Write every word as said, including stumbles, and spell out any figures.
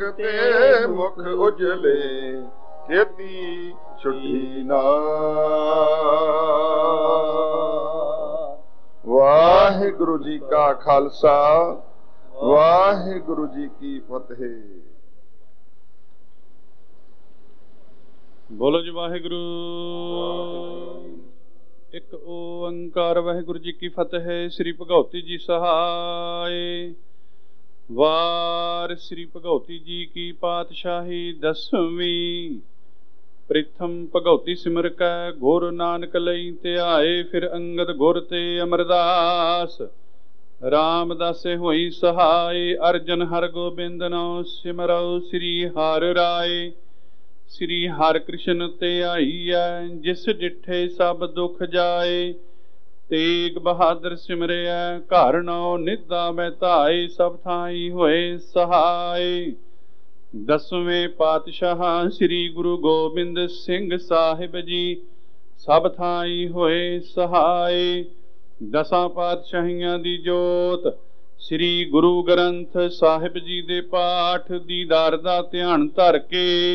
ਤੇ ਮੁਖ ਉਜਲੇ ਖੇਤੀ ਛੁੱਟੀ ਨਾ। ਵਾਹਿਗੁਰੂ ਜੀ ਕਾ ਖਾਲਸਾ, ਵਾਹਿਗੁਰੂ ਜੀ ਕੀ ਫਤਿਹ। ਬੋਲੋ ਜੀ ਵਾਹਿਗੁਰੂ। ਇੱਕ ਓੰਕਾਰ ਵਾਹਿਗੁਰੂ ਜੀ ਕੀ ਫਤਿਹ। ਸ੍ਰੀ ਭਗਉਤੀ ਜੀ ਸਹਾਇ। ਵਾਰ ਸ੍ਰੀ ਭਗਉਤੀ ਜੀ ਕੀ ਪਾਤਸ਼ਾਹੀ ਦਸਵੀਂ। ਪ੍ਰਿਥਮ ਭਗਉਤੀ ਸਿਮਰ ਕੈ ਗੁਰ ਨਾਨਕ ਲਈ ਧਿਆਏ। ਫਿਰ ਅੰਗਦ ਗੁਰ ਤੇ ਅਮਰਦਾਸ ਰਾਮਦਾਸੇ ਹੋਈ ਸਹਾਇ। ਅਰਜਨ ਹਰ ਗੋਬਿੰਦ ਨੋ ਸਿਮਰਉ ਸ੍ਰੀ ਹਰਿ ਰਾਏ। ਸ੍ਰੀ ਹਰਿ ਕ੍ਰਿਸ਼ਨ ਤੇ ਆਈਐ ਜਿਸ ਡਿਠੇ ਸਭ ਦੁਖ ਜਾਏ। ਤੇਗ ਬਹਾਦਰ ਸਿਮਰਿਐ ਘਰ ਨੌ ਨਿਧਾ ਮੈਂ ਧਾਏ। ਸਭ ਥਾਈ ਹੋਏ ਸਹਾਇ। ਦਸਵੇਂ ਪਾਤਸ਼ਾਹ ਸ੍ਰੀ ਗੁਰੂ ਗੋਬਿੰਦ ਸਿੰਘ ਸਾਹਿਬ ਜੀ ਸਭ ਥਾਈ ਹੋਏ ਸਹਾਇ। ਦਸਾਂ ਪਾਤਸ਼ਾਹੀਆਂ ਦੀ ਜੋਤ ਸ੍ਰੀ ਗੁਰੂ ਗ੍ਰੰਥ ਸਾਹਿਬ ਜੀ ਦੇ ਪਾਠ ਦੀਦਾਰ ਦਾ ਧਿਆਨ ਧਰ ਕੇ